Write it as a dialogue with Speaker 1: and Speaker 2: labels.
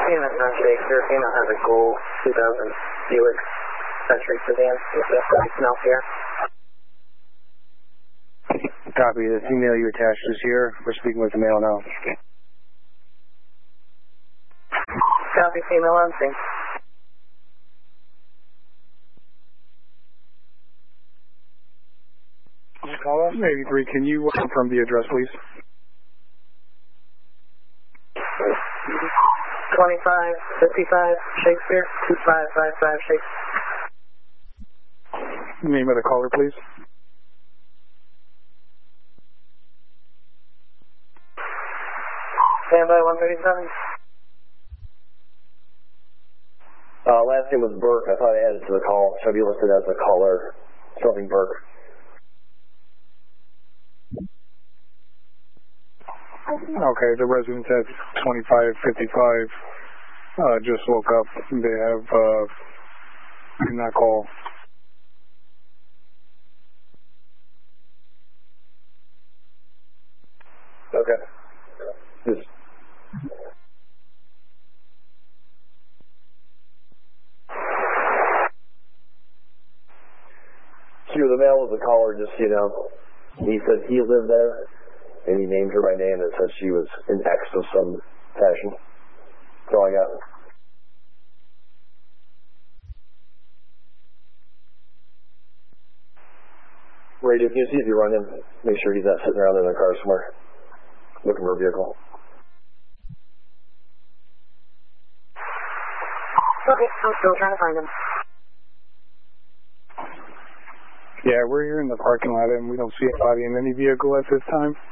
Speaker 1: Female on Shakespeare. Female has a gold 2000 Buick Century sedan with the smell here.
Speaker 2: Copy. The female you attached is here. We're speaking with the male now.
Speaker 1: Copy. Female on scene.
Speaker 3: Caller, 83, can you confirm the address, please?
Speaker 1: 2555 Shakespeare, 2555 Shakespeare.
Speaker 3: Name of the caller, please.
Speaker 1: Standby 137.
Speaker 4: Last name was Burke. I thought I added to the call. Should be listed as a caller. Something Burke.
Speaker 3: Okay, the residence at 2555 just woke up. They have did not call.
Speaker 4: Okay. Just the male was a caller, just so you know. He said he lived there, and he named her by name and said she was an ex of some fashion. That's all I got. Radio, can you see if you run him? Make sure he's not sitting around in a car somewhere, looking for a vehicle.
Speaker 1: Okay, I'm still trying to find him.
Speaker 3: Yeah, we're here in the parking lot and we don't see a body in any vehicle at this time.